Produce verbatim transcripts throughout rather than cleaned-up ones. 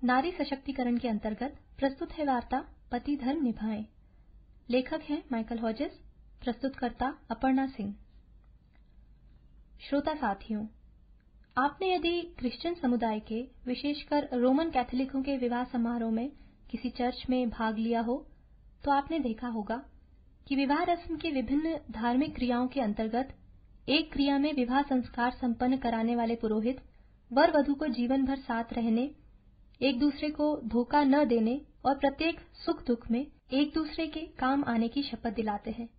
नारी सशक्तिकरण के अंतर्गत प्रस्तुत है वार्ता पति धर्म निभाएं। लेखक हैं माइकल हॉजेस, प्रस्तुतकर्ता अपर्णा सिंह। श्रोता साथियों, आपने यदि क्रिश्चियन समुदाय के, विशेषकर रोमन कैथोलिकों के विवाह समारोह में किसी चर्च में भाग लिया हो, तो आपने देखा होगा कि विवाह रस्म की विभिन्न धार्मिक क्रियाओं के अंतर्गत एक क्रिया में विवाह संस्कार संपन्न कराने वाले पुरोहित वर वधू को जीवन भर साथ रहने, एक दूसरे को धोखा न देने और प्रत्येक सुख दुख में एक दूसरे के काम आने की शपथ दिलाते हैं।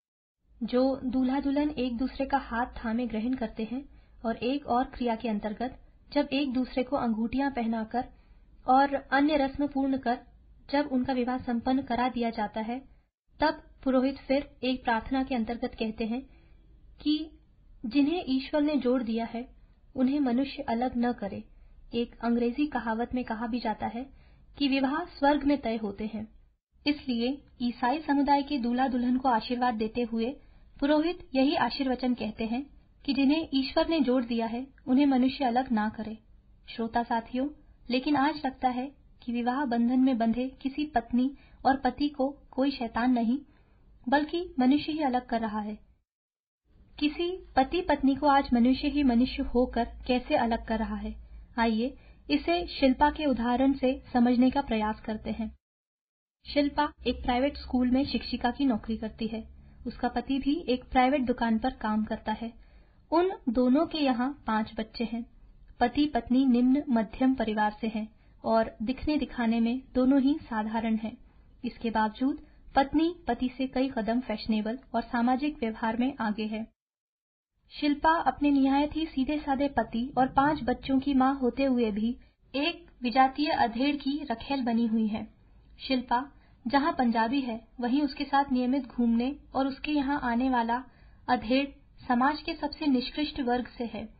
जो दूल्हा दुल्हन एक दूसरे का हाथ थामे ग्रहण करते हैं और एक और क्रिया के अंतर्गत जब एक दूसरे को अंगूठियां पहनाकर और अन्य रस्म पूर्ण कर जब उनका विवाह संपन्न करा दिया जाता है, तब पुरोहित फिर एक प्रार्थना के अंतर्गत कहते हैं कि जिन्हें ईश्वर ने जोड़ दिया है उन्हें मनुष्य अलग न करे। एक अंग्रेजी कहावत में कहा भी जाता है कि विवाह स्वर्ग में तय होते हैं। इसलिए ईसाई समुदाय के दूल्हा दुल्हन को आशीर्वाद देते हुए पुरोहित यही आशीर्वचन कहते हैं कि जिन्हें ईश्वर ने जोड़ दिया है उन्हें मनुष्य अलग ना करे। श्रोता साथियों, लेकिन आज लगता है कि विवाह बंधन में बंधे किसी पत्नी और पति को कोई शैतान नहीं, बल्कि मनुष्य ही अलग कर रहा है। किसी पति पत्नी को आज मनुष्य ही मनुष्य होकर कैसे अलग कर रहा है, आइए इसे शिल्पा के उदाहरण से समझने का प्रयास करते हैं। शिल्पा एक प्राइवेट स्कूल में शिक्षिका की नौकरी करती है। उसका पति भी एक प्राइवेट दुकान पर काम करता है। उन दोनों के यहाँ पांच बच्चे हैं। पति पत्नी निम्न मध्यम परिवार से हैं और दिखने दिखाने में दोनों ही साधारण हैं। इसके बावजूद पत्नी पति से कई कदम फैशनेबल और सामाजिक व्यवहार में आगे है। शिल्पा अपने निहायत ही सीधे साधे पति और पांच बच्चों की मां होते हुए भी एक विजातीय अधेड़ की रखेल बनी हुई है। शिल्पा जहां पंजाबी है, वहीं उसके साथ नियमित घूमने और उसके यहाँ आने वाला अधेड़ समाज के सबसे निष्कृष्ट वर्ग से है।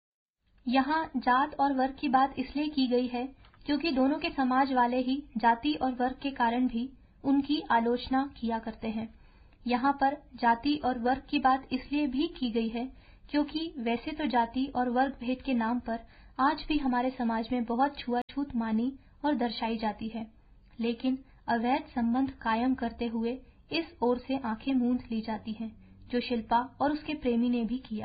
यहाँ जात और वर्ग की बात इसलिए की गई है क्योंकि दोनों के समाज वाले ही जाति और वर्ग के कारण भी उनकी आलोचना किया करते हैं। यहाँ पर जाति और वर्ग की बात इसलिए भी की गई है क्योंकि वैसे तो जाति और वर्ग भेद के नाम पर आज भी हमारे समाज में बहुत छुआछूत मानी और दर्शाई जाती है, लेकिन अवैध संबंध कायम करते हुए इस ओर से आंखें मूंद ली जाती हैं, जो शिल्पा और उसके प्रेमी ने भी किया।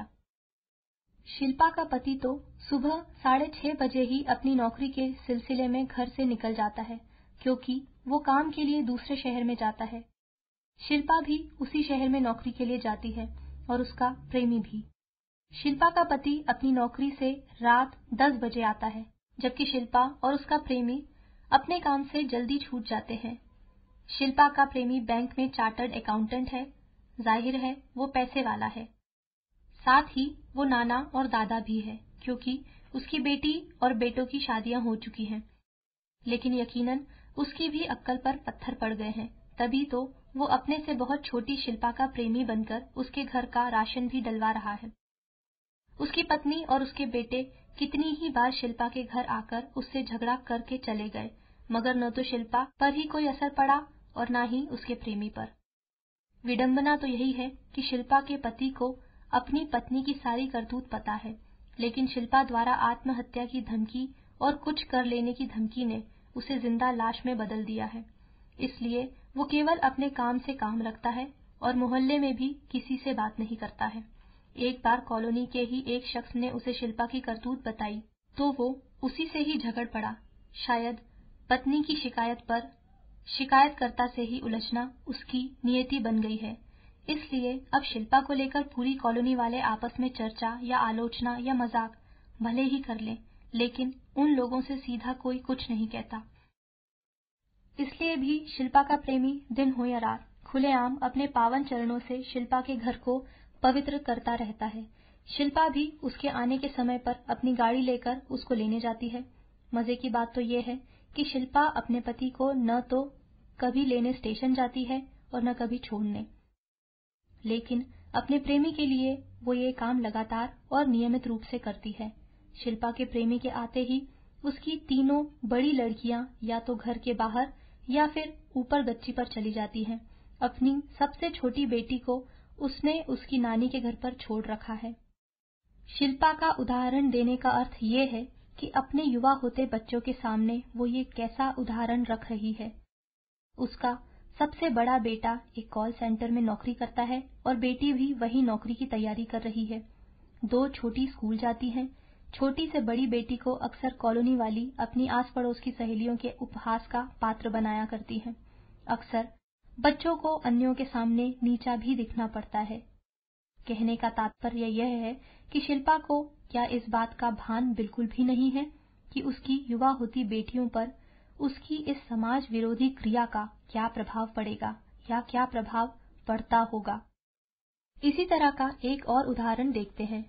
शिल्पा का पति तो सुबह साढ़े छह बजे ही अपनी नौकरी के सिलसिले में घर से निकल जाता है, क्योंकि वो काम के लिए दूसरे शहर में जाता है। शिल्पा भी उसी शहर में नौकरी के लिए जाती है और उसका प्रेमी भी। शिल्पा का पति अपनी नौकरी से रात दस बजे आता है, जबकि शिल्पा और उसका प्रेमी अपने काम से जल्दी छूट जाते हैं। शिल्पा का प्रेमी बैंक में चार्टर्ड अकाउंटेंट है। जाहिर है वो पैसे वाला है। साथ ही वो नाना और दादा भी है, क्योंकि उसकी बेटी और बेटों की शादियां हो चुकी हैं। लेकिन यकीनन उसकी भी अक्ल पर पत्थर पड़ गए हैं, तभी तो वो अपने से बहुत छोटी शिल्पा का प्रेमी बनकर उसके घर का राशन भी डलवा रहा है। उसकी पत्नी और उसके बेटे कितनी ही बार शिल्पा के घर आकर उससे झगड़ा करके चले गए, मगर न तो शिल्पा पर ही कोई असर पड़ा और न ही उसके प्रेमी पर। विडंबना तो यही है कि शिल्पा के पति को अपनी पत्नी की सारी करतूत पता है, लेकिन शिल्पा द्वारा आत्महत्या की धमकी और कुछ कर लेने की धमकी ने उसे जिंदा लाश में बदल दिया है। इसलिए वो केवल अपने काम से काम रखता है और मोहल्ले में भी किसी से बात नहीं करता है। एक बार कॉलोनी के ही एक शख्स ने उसे शिल्पा की करतूत बताई तो वो उसी से ही झगड़ पड़ा। शायद पत्नी की शिकायत पर शिकायतकर्ता से ही उलझना उसकी नियति बन गई है। इसलिए अब शिल्पा को लेकर पूरी कॉलोनी वाले आपस में चर्चा या आलोचना या मजाक भले ही कर लें, लेकिन उन लोगों से सीधा कोई कुछ नहीं कहता। इसलिए भी शिल्पा का प्रेमी दिन हो या रात खुलेआम अपने पावन चरणों से शिल्पा के घर को पवित्र करता रहता है। शिल्पा भी उसके आने के समय पर अपनी गाड़ी लेकर उसको लेने जाती है। मजे की बात तो ये है कि शिल्पा अपने पति को न तो कभी लेने स्टेशन जाती है और न कभी छोड़ने, लेकिन अपने प्रेमी के लिए वो ये काम लगातार और नियमित रूप से करती है। शिल्पा के प्रेमी के आते ही उसकी तीनों बड़ी लड़कियां या तो घर के बाहर या फिर ऊपर गच्ची पर चली जाती हैं। अपनी सबसे छोटी बेटी को उसने उसकी नानी के घर पर छोड़ रखा है। शिल्पा का उदाहरण देने का अर्थ ये है कि अपने युवा होते बच्चों के सामने वो ये कैसा उदाहरण रख रही है। उसका सबसे बड़ा बेटा एक कॉल सेंटर में नौकरी करता है और बेटी भी वही नौकरी की तैयारी कर रही है। दो छोटी स्कूल जाती हैं। छोटी से बड़ी बेटी को अक्सर कॉलोनी वाली अपनी आस पड़ोस की सहेलियों के उपहास का पात्र बनाया करती हैं। अक्सर बच्चों को अन्यों के सामने नीचा भी दिखना पड़ता है। कहने का तात्पर्य यह है कि शिल्पा को क्या इस बात का भान बिल्कुल भी नहीं है कि उसकी युवा होती बेटियों पर उसकी इस समाज विरोधी क्रिया का क्या प्रभाव पड़ेगा या क्या प्रभाव पड़ता होगा। इसी तरह का एक और उदाहरण देखते हैं।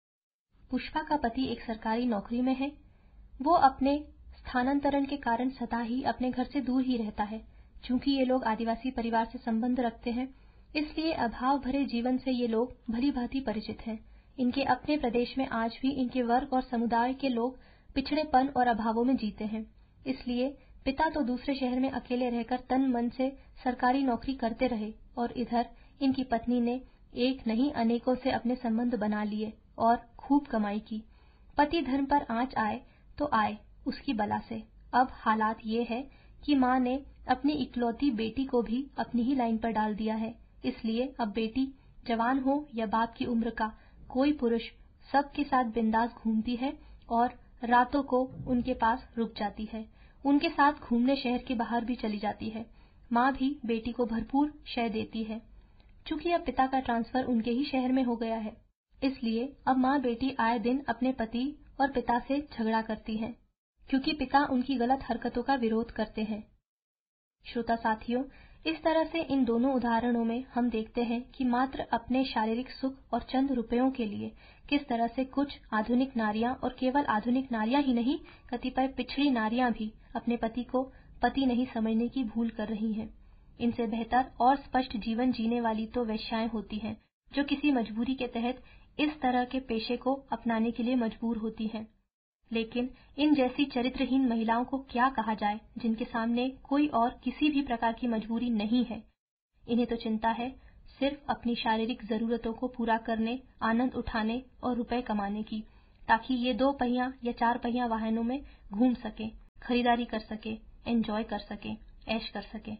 पुष्पा का पति एक सरकारी नौकरी में है। वो अपने स्थानांतरण के कारण सदा ही अपने घर से दूर ही रहता है। चूंकि ये लोग आदिवासी परिवार से संबंध रखते हैं, इसलिए अभाव भरे जीवन से ये लोग भली भांति परिचित हैं। इनके अपने प्रदेश में आज भी इनके वर्ग और समुदाय के लोग पिछड़ेपन और अभावों में जीते हैं। इसलिए पिता तो दूसरे शहर में अकेले रहकर तन मन से सरकारी नौकरी करते रहे और इधर इनकी पत्नी ने एक नहीं अनेकों से अपने संबंध बना लिए और खूब कमाई की। पति धर्म पर आंच आए तो आए उसकी बला से। अब हालात ये है कि माँ ने अपनी इकलौती बेटी को भी अपनी ही लाइन पर डाल दिया है। इसलिए अब बेटी जवान हो या बाप की उम्र का कोई पुरुष सबके साथ बिंदास घूमती है और रातों को उनके पास रुक जाती है। उनके साथ घूमने शहर के बाहर भी चली जाती है। माँ भी बेटी को भरपूर शय देती है। चूंकि अब पिता का ट्रांसफर उनके ही शहर में हो गया है, इसलिए अब माँ बेटी आए दिन अपने पति और पिता से झगड़ा करती हैं, क्योंकि पिता उनकी गलत हरकतों का विरोध करते हैं। श्रोता साथियों, इस तरह से इन दोनों उदाहरणों में हम देखते हैं कि मात्र अपने शारीरिक सुख और चंद रुपयों के लिए किस तरह से कुछ आधुनिक नारियां और केवल आधुनिक नारियां ही नहीं, कतिपय पिछड़ी नारियां भी अपने पति को पति नहीं समझने की भूल कर रही हैं। इनसे बेहतर और स्पष्ट जीवन जीने वाली तो वेश्याएं होती हैं, जो किसी मजबूरी के तहत इस तरह के पेशे को अपनाने के लिए मजबूर होती हैं। लेकिन इन जैसी चरित्रहीन महिलाओं को क्या कहा जाए, जिनके सामने कोई और किसी भी प्रकार की मजबूरी नहीं है। इन्हें तो चिंता है सिर्फ अपनी शारीरिक जरूरतों को पूरा करने, आनंद उठाने और रुपए कमाने की, ताकि ये दो पहिया या चार पहिया वाहनों में घूम सके, खरीदारी कर सके, एंजॉय कर सके, ऐश कर सके।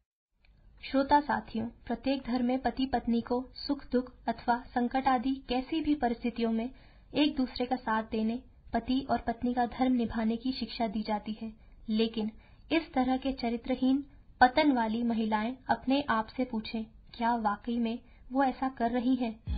श्रोता साथियों, प्रत्येक धर्म में पति पत्नी को सुख दुख अथवा संकट आदि कैसी भी परिस्थितियों में एक दूसरे का साथ देने, पति और पत्नी का धर्म निभाने की शिक्षा दी जाती है। लेकिन इस तरह के चरित्रहीन पतन वाली महिलाएं अपने आप से पूछें, क्या वाकई में वो ऐसा कर रही हैं?